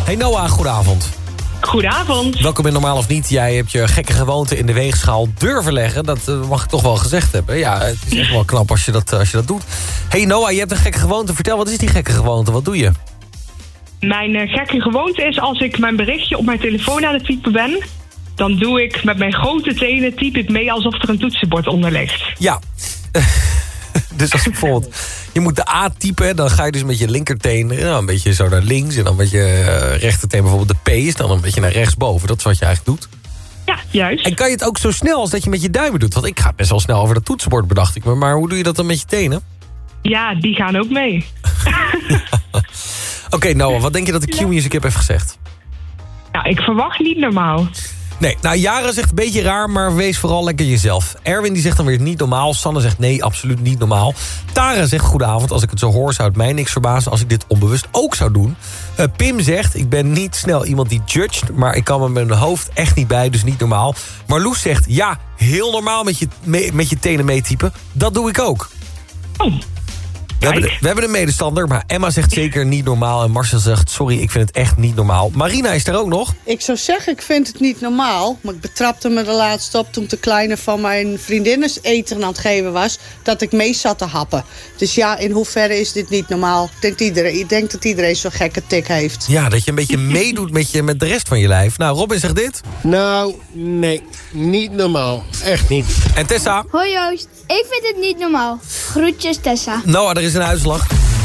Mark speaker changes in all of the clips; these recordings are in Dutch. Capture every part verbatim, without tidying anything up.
Speaker 1: Hey Noah, goedenavond.
Speaker 2: Goedenavond.
Speaker 1: Welkom in Normaal of Niet. Jij hebt je gekke gewoonte in de weegschaal durven leggen. Dat uh, mag ik toch wel gezegd hebben. Ja, het is echt wel knap als je dat, als je dat doet. Hey Noah, je hebt een gekke gewoonte. Vertel, wat is die gekke gewoonte? Wat doe je?
Speaker 2: Mijn uh, gekke gewoonte is als ik mijn berichtje op mijn telefoon aan het typen ben, dan doe ik met mijn grote tenen typ ik mee alsof er een toetsenbord onder ligt.
Speaker 1: Ja. Dus als bijvoorbeeld je moet de A typen, dan ga je dus met je linkerteen nou, een beetje zo naar links. En dan met je uh, rechterteen bijvoorbeeld de P is dan een beetje naar rechtsboven. Dat is wat je eigenlijk doet.
Speaker 2: Ja, juist.
Speaker 1: En kan je het ook zo snel als dat je met je duimen doet? Want ik ga best wel snel over dat toetsenbord, bedacht ik me. Maar hoe doe je dat dan met je tenen?
Speaker 2: Ja, die gaan ook mee.
Speaker 1: Oké, okay, Noah, wat denk je dat de Q-Music heb heeft gezegd?
Speaker 2: Nou, ik verwacht niet normaal.
Speaker 1: Nee, nou, Jara zegt een beetje raar, maar wees vooral lekker jezelf. Erwin die zegt dan weer niet normaal. Sanne zegt nee, absoluut niet normaal. Tara zegt goedenavond. Als ik het zo hoor, zou het mij niks verbazen als ik dit onbewust ook zou doen. Uh, Pim zegt, ik ben niet snel iemand die judgt, maar ik kan me met mijn hoofd echt niet bij, dus niet normaal. Marloes zegt, ja, heel normaal met je, me, met je tenen meetypen. Dat doe ik ook.
Speaker 2: Oh.
Speaker 1: We hebben, de, we hebben een medestander, maar Emma zegt zeker niet normaal. En Marcel zegt, sorry, ik vind het echt niet normaal. Marina is er ook nog.
Speaker 3: Ik zou zeggen, ik vind het niet normaal. Maar ik betrapte me de laatste op toen de kleine van mijn vriendinnen eten aan het geven was, dat ik mee zat te happen. Dus ja, in hoeverre is dit niet normaal? Ik denk, iedereen, ik denk dat iedereen zo'n gekke tik heeft.
Speaker 1: Ja, dat je een beetje meedoet met, je, met de rest van je lijf. Nou, Robin zegt dit.
Speaker 4: Nou, nee, niet normaal. Echt niet.
Speaker 1: En Tessa?
Speaker 5: Hoi Joost, ik vind het niet normaal. Groetjes Tessa.
Speaker 1: Noah, er is een uitslag.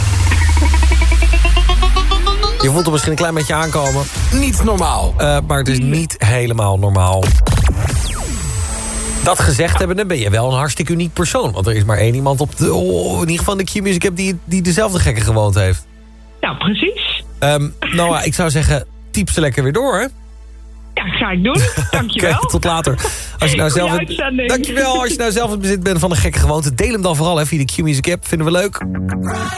Speaker 1: Je voelt er misschien een klein beetje aankomen.
Speaker 6: Niet normaal.
Speaker 1: Uh, maar het is niet helemaal normaal. Dat gezegd hebben, dan ben je wel een hartstikke uniek persoon. Want er is maar één iemand op de, oh, in ieder geval de Q-Music heb die, die dezelfde gekke gewoonte heeft.
Speaker 2: Nou, precies.
Speaker 1: Um, Noah, ik zou zeggen, typ ze lekker weer door, hè?
Speaker 2: Ja, ga ik doen. Dankjewel.
Speaker 1: Oké, okay, tot later. Als je nou zelf het, dankjewel. Als je nou zelf in bezit bent van een gekke gewoonte, deel hem dan vooral hè, via de Q-Music app. Vinden we leuk.